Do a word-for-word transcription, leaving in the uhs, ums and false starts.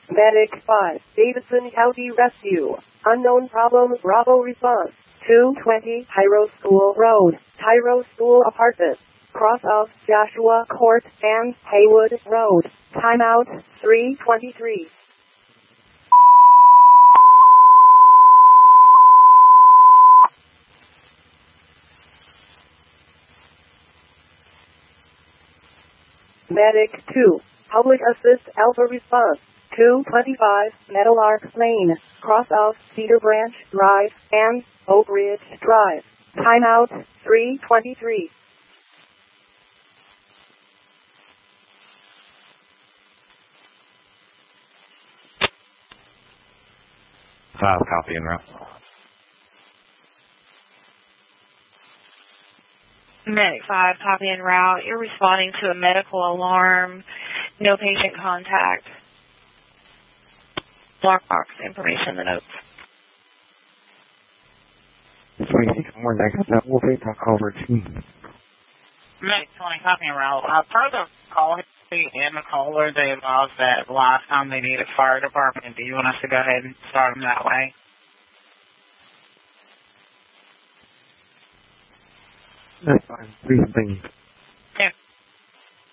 Medic five, Davidson County Rescue. Unknown problem, Bravo response. two twenty Tyro School Road, Tyro School Apartment. Cross of Joshua Court and Haywood Road. Timeout, three twenty-three. Medic two, Public Assist Alpha Response. two twenty-five Meadowlark Lane, cross of Cedar Branch Drive and Oak Ridge Drive. Timeout, three twenty-three. Five, copy en route. Medic five, copy en route. You're responding to a medical alarm. No patient contact. Lockbox information in the notes. twenty-six more negative. That will be talk over to me. Medic twenty, copy en route. Uh, per the call history and the caller, they advised that last time they needed fire department. Do you want us to go ahead and start them that way? That's fine. Please, thank you.